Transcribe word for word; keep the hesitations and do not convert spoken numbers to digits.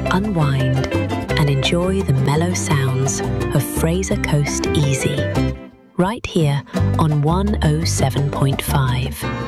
unwind, and enjoy the mellow sounds of Fraser Coast Easy, right here on one oh seven point five.